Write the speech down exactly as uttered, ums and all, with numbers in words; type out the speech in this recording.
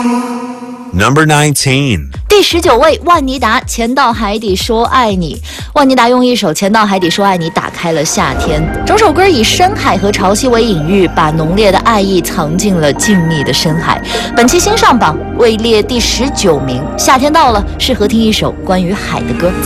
Number nineteen. 第十九位，万妮达《潜到海底说爱你》。万妮达用一首《潜到海底说爱你》打开了夏天。整首歌以深海和潮汐为隐喻，把浓烈的爱意藏进了静谧的深海。本期新上榜位列第十九名。夏天到了，适合听一首关于海的歌。